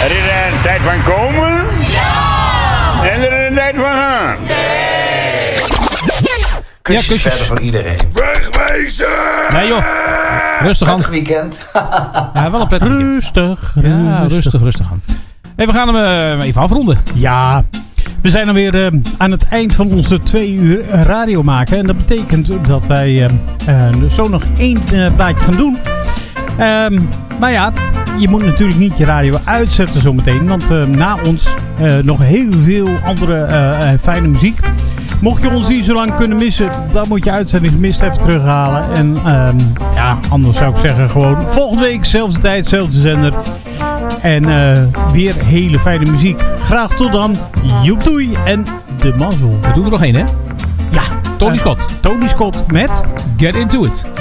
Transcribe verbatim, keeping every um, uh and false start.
Er is een tijd van komen. Ja! En er is een tijd van gaan. Nee! Kusjes, ja, kusjes verder voor iedereen. Wegwezen! Nee joh, rustig aan. Prettig weekend. Ja, wel een prettig weekend. Rustig, Ja, rustig. rustig, rustig aan. Hey, we gaan hem uh, even afronden. Ja, we zijn alweer uh, aan het eind van onze twee uur radio maken. En dat betekent dat wij uh, uh, zo nog één uh, plaatje gaan doen. Um, maar ja, je moet natuurlijk niet je radio uitzetten zometeen. Want uh, na ons uh, nog heel veel andere uh, uh, fijne muziek. Mocht je ons niet zo lang kunnen missen, dan moet je uitzending gemist even terughalen. En um, ja, anders zou ik zeggen gewoon volgende week, zelfde tijd, zelfde zender. En uh, weer hele fijne muziek. Graag tot dan. Joep doei en de mazzel. We doen er nog één, hè? Ja. Tony uh, Scott. Tony Scott met Get Into It.